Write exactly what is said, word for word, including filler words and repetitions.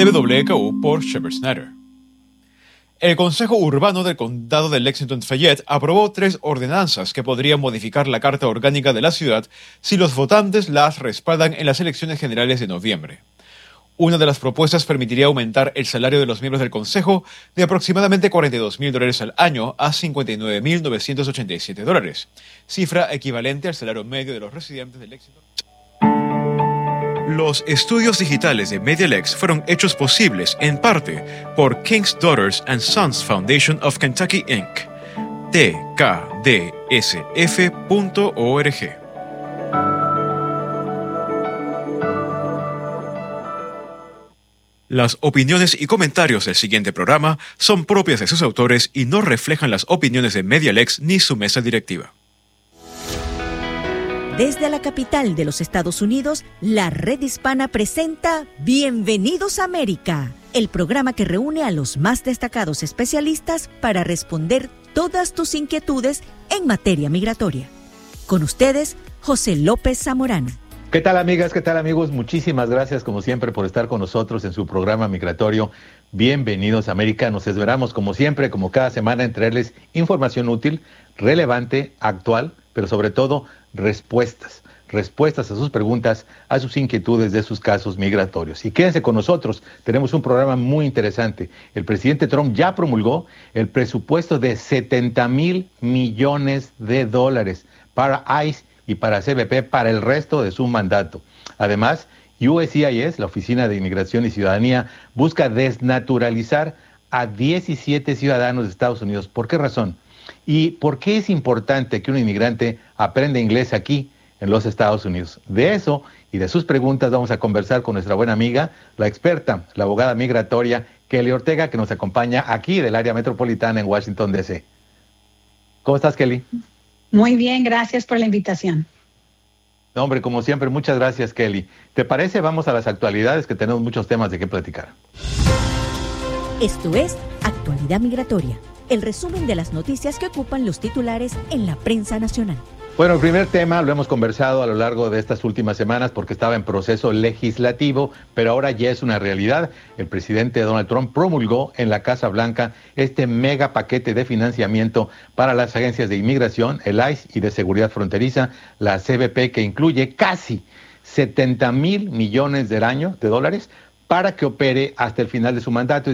de W K U por Shepard Snyder. El Consejo Urbano del Condado de Lexington-Fayette aprobó tres ordenanzas que podrían modificar la Carta Orgánica de la ciudad si los votantes las respaldan en las elecciones generales de noviembre. Una de las propuestas permitiría aumentar el salario de los miembros del Consejo de aproximadamente cuarenta y dos mil dólares al año a cincuenta y nueve mil novecientos ochenta y siete dólares, cifra equivalente al salario medio de los residentes de Lexington. Los estudios digitales de MediaLex fueron hechos posibles, en parte, por King's Daughters and Sons Foundation of Kentucky, incorporated t k d s f punto org. Las opiniones y comentarios del siguiente programa son propias de sus autores y no reflejan las opiniones de MediaLex ni su mesa directiva. Desde la capital de los Estados Unidos, la Red Hispana presenta Bienvenidos a América, el programa que reúne a los más destacados especialistas para responder todas tus inquietudes en materia migratoria. Con ustedes, José López Zamorano. ¿Qué tal, amigas? ¿Qué tal, amigos? Muchísimas gracias, como siempre, por estar con nosotros en su programa migratorio Bienvenidos a América. Nos esperamos, como siempre, como cada semana, en traerles información útil, relevante, actual, pero sobre todo respuestas, respuestas a sus preguntas, a sus inquietudes de sus casos migratorios. Y quédense con nosotros, tenemos un programa muy interesante. El presidente Trump ya promulgó el presupuesto de setenta mil millones de dólares para ICE y para C B P para el resto de su mandato. Además, U S C I S, la Oficina de Inmigración y Ciudadanía, busca desnaturalizar a diecisiete ciudadanos de Estados Unidos. ¿Por qué razón? ¿Y por qué es importante que un inmigrante aprenda inglés aquí en los Estados Unidos? De eso y de sus preguntas vamos a conversar con nuestra buena amiga, la experta, la abogada migratoria Kelly Ortega, que nos acompaña aquí del área metropolitana en Washington, D C ¿Cómo estás, Kelly? Muy bien, gracias por la invitación. No, hombre, como siempre, muchas gracias, Kelly. ¿Te parece? Vamos a las actualidades, que tenemos muchos temas de qué platicar. Esto es Actualidad Migratoria, el resumen de las noticias que ocupan los titulares en la prensa nacional. Bueno, el primer tema lo hemos conversado a lo largo de estas últimas semanas porque estaba en proceso legislativo, pero ahora ya es una realidad. El presidente Donald Trump promulgó en la Casa Blanca este mega paquete de financiamiento para las agencias de inmigración, el ICE y de seguridad fronteriza, la C B P, que incluye casi setenta mil millones de año de dólares para que opere hasta el final de su mandato.